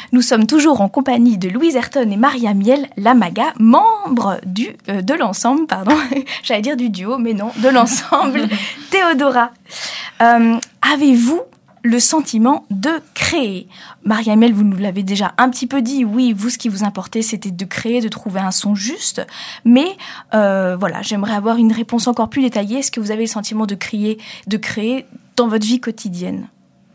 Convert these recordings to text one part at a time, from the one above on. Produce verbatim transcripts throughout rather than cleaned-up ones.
Nous sommes toujours en compagnie de Louise Ayrton et Maria Miel Lamaga, membres du, euh, de l'ensemble, pardon, j'allais dire du duo, mais non, de l'ensemble Théodora. Euh, avez-vous le sentiment de créer? Maria Miel, vous nous l'avez déjà un petit peu dit, oui, vous, ce qui vous importait, c'était de créer, de trouver un son juste, mais euh, voilà, j'aimerais avoir une réponse encore plus détaillée. Est-ce que vous avez le sentiment de créer, de créer dans votre vie quotidienne?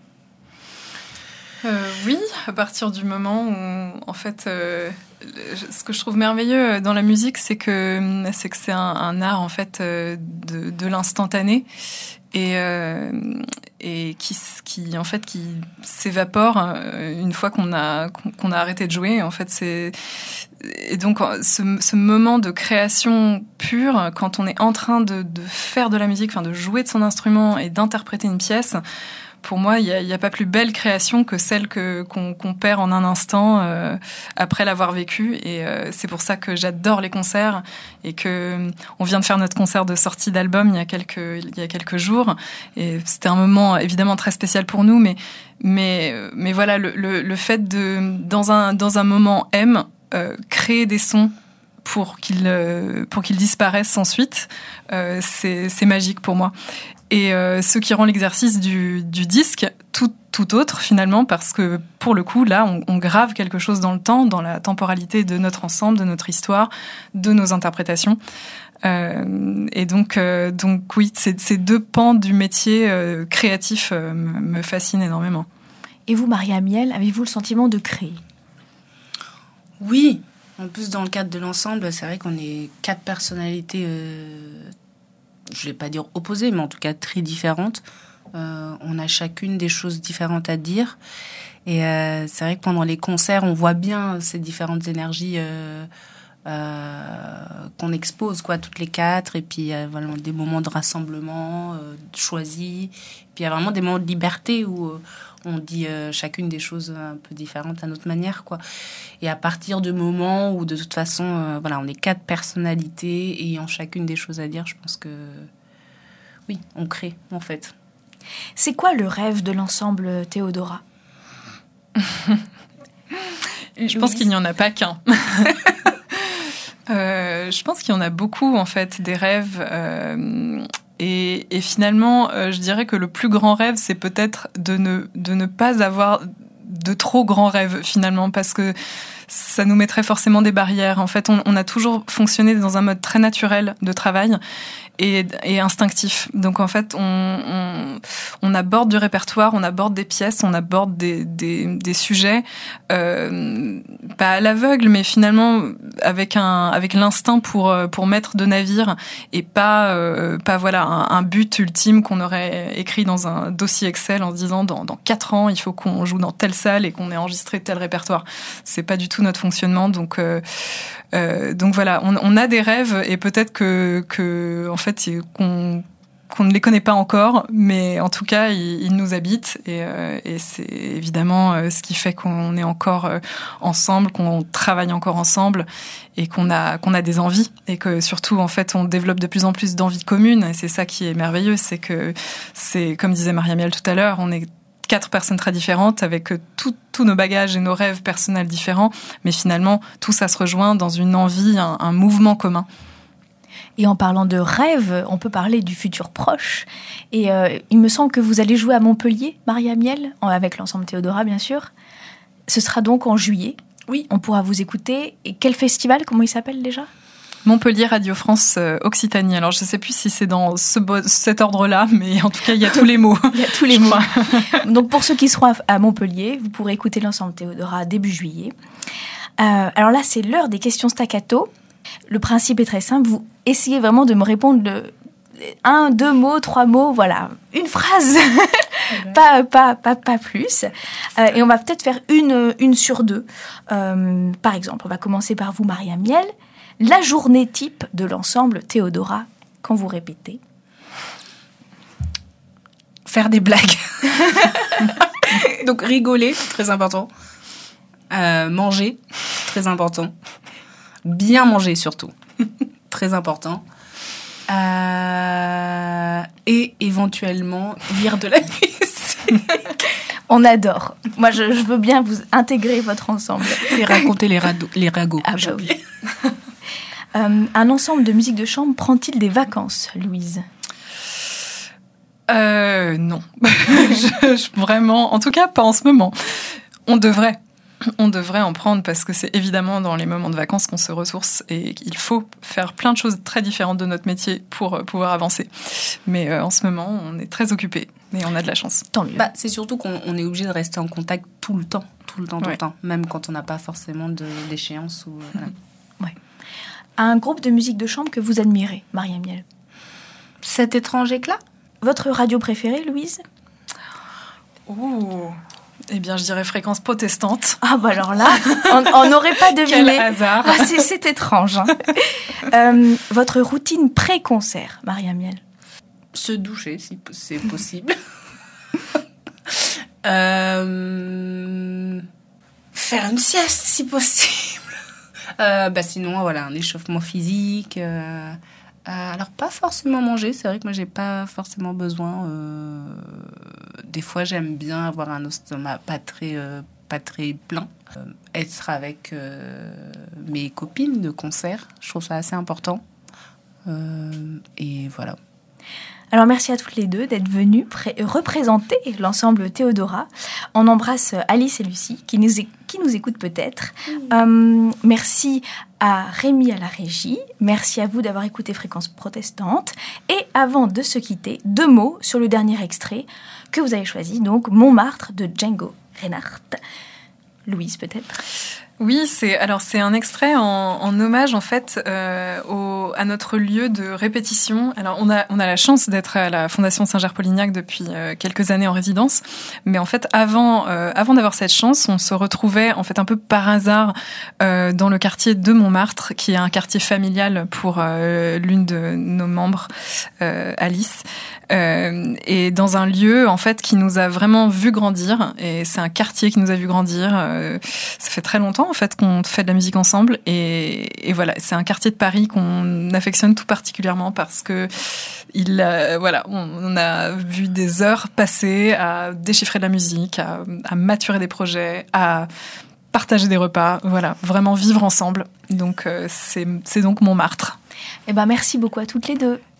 Euh, oui, à partir du moment où, en fait, euh, ce que je trouve merveilleux dans la musique, c'est que c'est que c'est un, un art en fait de, de l'instantané et euh, et qui qui en fait qui s'évapore une fois qu'on a qu'on a arrêté de jouer. En fait, c'est et donc ce, ce moment de création pure, quand on est en train de, de faire de la musique, enfin de jouer de son instrument et d'interpréter une pièce. Pour moi, il n'y a, a pas plus belle création que celle que, qu'on, qu'on perd en un instant euh, après l'avoir vécue. Et euh, c'est pour ça que j'adore les concerts et que on vient de faire notre concert de sortie d'album il y a quelques, il y a quelques jours. Et c'était un moment évidemment très spécial pour nous, mais mais mais voilà, le, le, le fait de dans un dans un moment M euh, créer des sons pour qu'ils euh, pour qu'ils disparaissent ensuite, euh, c'est c'est magique pour moi. Et euh, ce qui rend l'exercice du, du disque tout, tout autre, finalement, parce que, pour le coup, là, on, on grave quelque chose dans le temps, dans la temporalité de notre ensemble, de notre histoire, de nos interprétations. Euh, et donc, euh, donc oui, ces, ces deux pans du métier euh, créatif euh, me, me fascinent énormément. Et vous, Maria Miel, avez-vous le sentiment de créer? Oui. En plus, dans le cadre de l'ensemble, c'est vrai qu'on est quatre personnalités... Euh, je ne vais pas dire opposées, mais en tout cas très différentes. Euh, on a chacune des choses différentes à dire. Et euh, c'est vrai que pendant les concerts, on voit bien ces différentes énergies euh, euh, qu'on expose, quoi, toutes les quatre. Et puis, il y a vraiment des moments de rassemblement euh, choisis. Puis, il y a vraiment des moments de liberté où euh, on dit euh, chacune des choses un peu différentes à notre manière, quoi. Et à partir du moment où, de toute façon, euh, voilà, on est quatre personnalités ayant chacune des choses à dire, je pense que, oui, on crée, en fait. C'est quoi le rêve de l'ensemble Théodora? Je pense qu'il n'y en a pas qu'un. euh, je pense qu'il y en a beaucoup, en fait, des rêves... Euh, Et, et finalement, euh, je dirais que le plus grand rêve, c'est peut-être de ne, de ne pas avoir de trop grands rêves, finalement, parce que ça nous mettrait forcément des barrières. En fait, on, on a toujours fonctionné dans un mode très naturel de travail et, et instinctif. Donc, en fait, on, on, on aborde du répertoire, on aborde des pièces, on aborde des, des, des sujets, euh, pas à l'aveugle, mais finalement avec un, avec l'instinct pour, pour mettre de navire et pas, euh, pas voilà, un, un but ultime qu'on aurait écrit dans un dossier Excel en se disant dans, dans quatre ans, il faut qu'on joue dans telle salle et qu'on ait enregistré tel répertoire. C'est pas du tout notre fonctionnement. Donc, euh, euh, donc voilà, on, on a des rêves et peut-être que, que en fait, qu'on, qu'on ne les connaît pas encore, mais en tout cas, ils, ils nous habitent et, euh, et c'est évidemment euh, ce qui fait qu'on est encore euh, ensemble, qu'on travaille encore ensemble et qu'on a, qu'on a des envies et que surtout, en fait, on développe de plus en plus d'envies communes et c'est ça qui est merveilleux, c'est que c'est, comme disait Maria Miel tout à l'heure, on est quatre personnes très différentes avec tous nos bagages et nos rêves personnels différents, mais finalement, tout ça se rejoint dans une envie, un, un mouvement commun. Et en parlant de rêve, on peut parler du futur proche. Et euh, il me semble que vous allez jouer à Montpellier, Maria Miel, avec l'ensemble Théodora, bien sûr. Ce sera donc en juillet. Oui. On pourra vous écouter. Et quel festival? Comment il s'appelle déjà? Montpellier Radio France euh, Occitanie. Alors, je ne sais plus si c'est dans ce bo- cet ordre-là, mais en tout cas, il y a tous les mots. Il y a tous les mots. Donc, pour ceux qui seront à, à Montpellier, vous pourrez écouter l'ensemble Théodora début juillet. Euh, alors là, c'est l'heure des questions staccato. Le principe est très simple. Vous essayez vraiment de me répondre de un, deux mots, trois mots, voilà, une phrase, pas, pas, pas, pas plus. Euh, et on va peut-être faire une, une sur deux. Euh, par exemple, on va commencer par vous, Maria Miel. La journée type de l'ensemble Théodora, quand vous répétez. Faire des blagues. Donc rigoler, très important. Euh, manger, très important. Bien manger surtout, très important. Euh, et éventuellement lire de la musique. On adore. Moi, je, je veux bien vous intégrer votre ensemble. Et raconter les, rado- les ragots. Ah bah oui. euh, un ensemble de musique de chambre prend-il des vacances, Louise ? Euh, non. je, je, vraiment, en tout cas, pas en ce moment. On devrait. On devrait en prendre parce que c'est évidemment dans les moments de vacances qu'on se ressource et qu'il faut faire plein de choses très différentes de notre métier pour pouvoir avancer. Mais euh, en ce moment, on est très occupés et on a de la chance. Tant mieux. Bah, c'est surtout qu'on on est obligé de rester en contact tout le temps, tout le temps, tout ouais. le temps, même quand on n'a pas forcément de, d'échéance. Ou, voilà. Ouais. Un groupe de musique de chambre que vous admirez, Maria Miel. Cet étrange éclat ? Votre radio préférée, Louise ? Oh. Eh bien, je dirais Fréquence Protestante. Ah bah alors là, on n'aurait pas deviné. Quel hasard. Ah, c'est, c'est étrange. Hein. euh, votre routine pré-concert, Maria Miel. Se doucher, si c'est possible. euh, faire une sieste, si possible. Euh, bah sinon, voilà, un échauffement physique. Euh, euh, alors, pas forcément manger. C'est vrai que moi, j'ai pas forcément besoin... Euh, des fois, j'aime bien avoir un estomac pas très, euh, pas très plein. Euh, être avec euh, mes copines de concert, je trouve ça assez important. Euh, et voilà. Alors, merci à toutes les deux d'être venues pré- représenter l'ensemble Théodora. On embrasse Alice et Lucie, qui nous, é- qui nous écoutent peut-être. Mmh. Euh, merci à Rémi à la régie. Merci à vous d'avoir écouté Fréquence Protestante. Et avant de se quitter, deux mots sur le dernier extrait que vous avez choisi, donc Montmartre de Django Reinhardt. Louise, peut-être ? Oui, c'est alors c'est un extrait en, en hommage en fait euh, au, à notre lieu de répétition. Alors on a on a la chance d'être à la Fondation Saint-Gerre-Polignac depuis euh, quelques années en résidence, mais en fait avant euh, avant d'avoir cette chance, on se retrouvait en fait un peu par hasard euh, dans le quartier de Montmartre, qui est un quartier familial pour euh, l'une de nos membres, euh, Alice. Euh, et dans un lieu en fait qui nous a vraiment vu grandir, et c'est un quartier qui nous a vu grandir. Euh, ça fait très longtemps en fait qu'on fait de la musique ensemble, et, et voilà, c'est un quartier de Paris qu'on affectionne tout particulièrement parce que il, euh, voilà, on, on a vu des heures passer à déchiffrer de la musique, à, à maturer des projets, à partager des repas, voilà, vraiment vivre ensemble. Donc euh, c'est, c'est donc Montmartre. Eh ben merci beaucoup à toutes les deux.